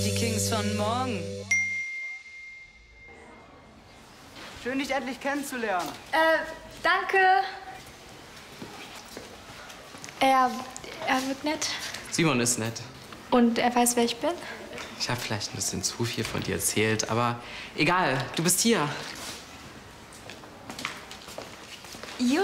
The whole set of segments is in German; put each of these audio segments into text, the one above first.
Die Kings von morgen. Schön, dich endlich kennenzulernen. Danke. Er wird nett. Simon ist nett. Und er weiß, wer ich bin? Ich habe vielleicht ein bisschen zu viel von dir erzählt, aber egal, du bist hier. Jo?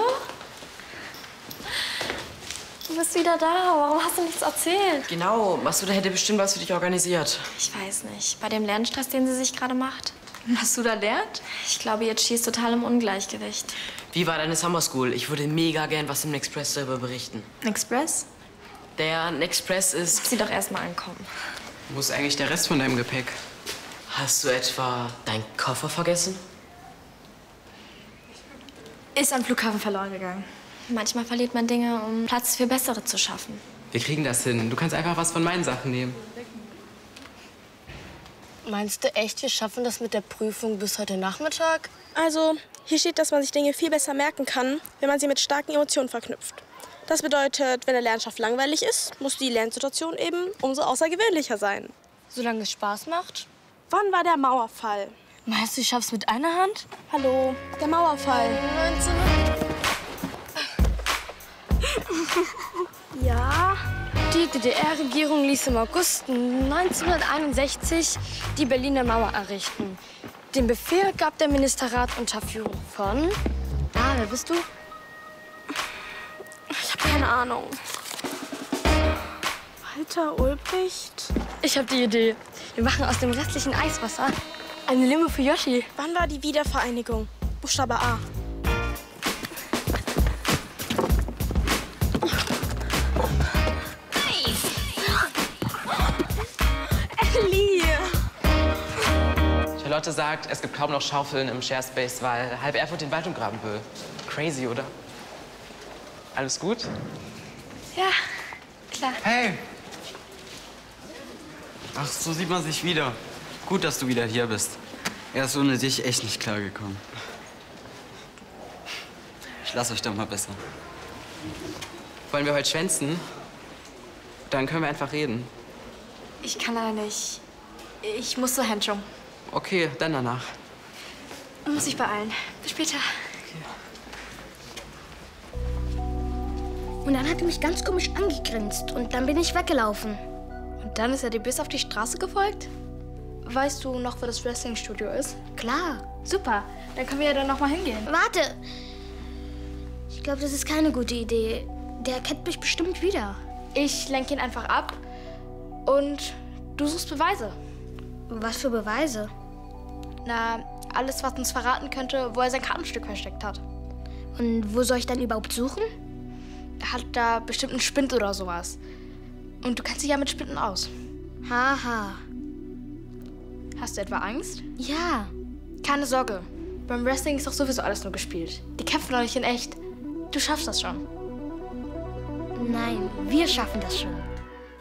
Du bist wieder da. Warum hast du nichts erzählt? Genau, Masuda hätte bestimmt was für dich organisiert. Ich weiß nicht. Bei dem Lernstress, den sie sich gerade macht. Was du da lernt? Ich glaube, jetzt schießt total im Ungleichgewicht. Wie war deine Summer School? Ich würde mega gern was im Nexpress darüber berichten. Express? Der Nexpress ist... Lass sie doch erst mal ankommen. Wo ist eigentlich der Rest von deinem Gepäck? Hast du etwa deinen Koffer vergessen? Ist am Flughafen verloren gegangen. Manchmal verliert man Dinge, um Platz für bessere zu schaffen. Wir kriegen das hin. Du kannst einfach was von meinen Sachen nehmen. Meinst du echt, wir schaffen das mit der Prüfung bis heute Nachmittag? Also, hier steht, dass man sich Dinge viel besser merken kann, wenn man sie mit starken Emotionen verknüpft. Das bedeutet, wenn der Lernstoff langweilig ist, muss die Lernsituation eben umso außergewöhnlicher sein. Solange es Spaß macht? Wann war der Mauerfall? Meinst du, ich schaff's mit einer Hand? Hallo, der Mauerfall. Ja? Die DDR-Regierung ließ im August 1961 die Berliner Mauer errichten. Den Befehl gab der Ministerrat unter Führung von... wer bist du? Ich habe keine Ahnung. Walter Ulbricht? Ich habe die Idee. Wir machen aus dem restlichen Eiswasser eine Limo für Yoshi. Wann war die Wiedervereinigung? Buchstabe A. Ellie! Charlotte sagt, es gibt kaum noch Schaufeln im Sharespace, weil halb Erfurt den Wald umgraben will. Crazy, oder? Alles gut? Ja, klar. Hey! Ach, so sieht man sich wieder. Gut, dass du wieder hier bist. Er ist ohne dich echt nicht klargekommen. Ich lass euch doch mal besser. Wollen wir heute schwänzen? Dann können wir einfach reden. Ich kann leider nicht. Ich muss zur Handschung. Okay, dann danach. Muss ich beeilen. Bis später. Und dann hat er mich ganz komisch angegrinst und dann bin ich weggelaufen. Und dann ist er dir bis auf die Straße gefolgt? Weißt du noch, wo das Wrestling-Studio ist? Klar. Super, dann können wir ja dann noch mal hingehen. Warte! Ich glaube, das ist keine gute Idee. Der kennt mich bestimmt wieder. Ich lenke ihn einfach ab und du suchst Beweise. Was für Beweise? Na, alles, was uns verraten könnte, wo er sein Kartenstück versteckt hat. Und wo soll ich dann überhaupt suchen? Er hat da bestimmt einen Spind oder sowas. Und du kennst dich ja mit Spinden aus. Haha. Hast du etwa Angst? Ja. Keine Sorge. Beim Wrestling ist doch sowieso alles nur gespielt. Die kämpfen doch nicht in echt. Du schaffst das schon. Nein, wir schaffen das schon.